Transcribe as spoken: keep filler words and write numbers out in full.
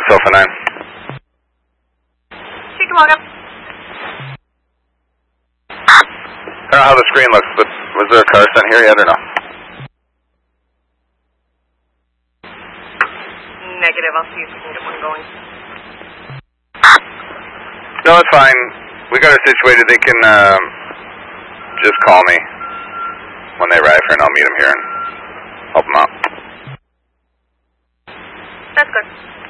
West Alpha nine. She can walk up. I don't know how the screen looks, but was there a car sent here yet or no? Negative, I'll see if we can get one going. No, it's fine. We got it situated. They can um, just call me when they arrive here, and I'll meet them here and help them out. That's good.